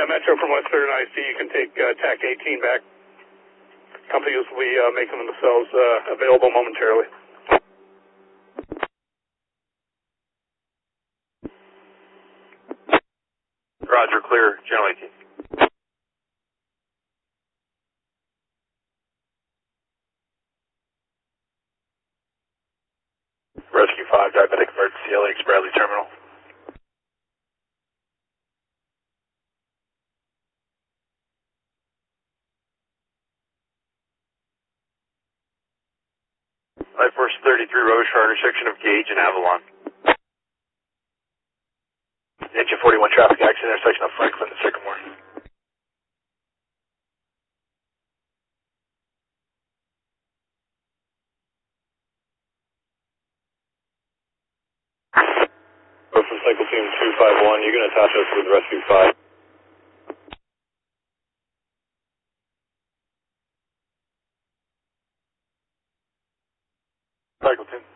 Metro from Western IC, you can take TAC 18 back. Companies will be making themselves available momentarily. Roger, clear, General 18. Rescue 5, diabetic emergency, LAX Bradley Terminal. Life Force 33, Rochefort, intersection of Gage and Avalon. Engine 41 traffic accident, intersection of Franklin and Sycamore. From Cycle Team 251, you're going to attach us with Rescue 5. Cycle Team.